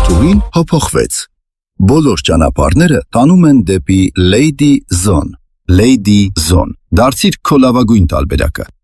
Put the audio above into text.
Թղթուղին հափոխվեց։ Բոլոր ճանապարհները տանում են դեպի Lady Zone։ Lady Zone։ Դարձիր քո լավագույն տարբերակը։